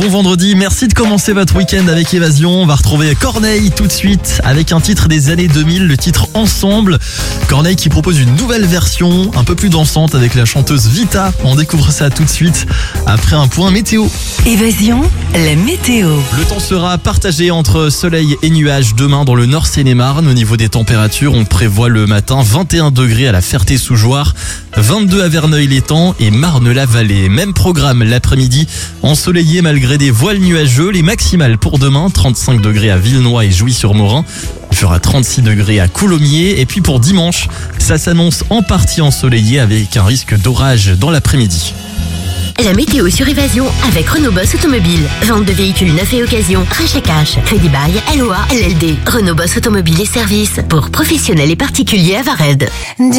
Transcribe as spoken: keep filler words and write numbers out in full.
bon vendredi, merci de commencer votre week-end avec Évasion. On va retrouver Corneille tout de suite avec un titre des années deux mille, le titre Ensemble. Corneille qui propose une nouvelle version, un peu plus dansante avec la chanteuse Vita. On découvre ça tout de suite après un point météo. Évasion, la météo. Le temps sera partagé entre soleil et nuages demain dans le nord Seine-et-Marne. Au niveau des températures, on prévoit le matin vingt et un degrés à la Ferté-sous-Jouarre, vingt-deux à Verneuil-l'Étang et Marne-la-Vallée. Même programme l'après-midi, ensoleillé malgré des voiles nuageux. Les maximales pour demain, trente-cinq degrés à Villenoy et Jouy-sur-Morin. Il fera trente-six degrés à Coulommiers. Et puis pour dimanche, ça s'annonce en partie ensoleillé avec un risque d'orage dans l'après-midi. La météo sur Évasion avec Renault Boss Automobile. Vente de véhicules neufs et occasion, rachat cash, crédit bail, L O A, L L D. Renault Boss Automobile et services pour professionnels et particuliers à Vared.